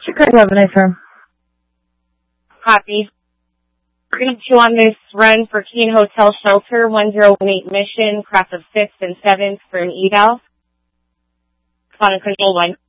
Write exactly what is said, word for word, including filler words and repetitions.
Sure, have a nice firm. Copy. We're going to on this run for Keene Hotel Shelter, one zero one eight mission, cross of sixth and seventh for an eval. On a control one.